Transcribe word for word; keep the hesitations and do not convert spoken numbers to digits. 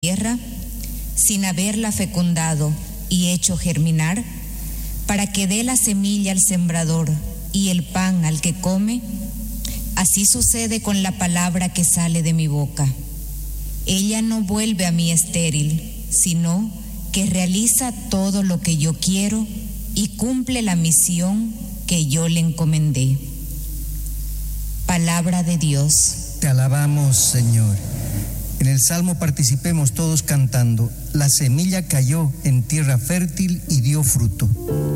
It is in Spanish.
tierra, sin haberla fecundado y hecho germinar, para que dé la semilla al sembrador y el pan al que come, así sucede con la palabra que sale de mi boca. Ella no vuelve a mí estéril, sino que realiza todo lo que yo quiero y cumple la misión que yo le encomendé. Palabra de Dios. Te alabamos, Señor. En el Salmo participemos todos cantando: la semilla cayó en tierra fértil y dio fruto.